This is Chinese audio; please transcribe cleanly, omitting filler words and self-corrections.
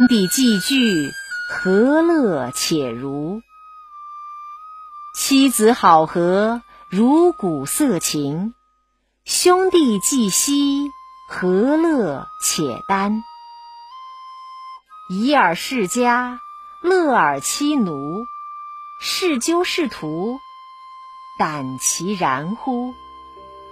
弟既聚，和乐且如。妻子好合，如鼓瑟琴；兄弟既息，和乐且耽。宜尔世家，乐尔妻奴。是鸠是徒，胆其然乎？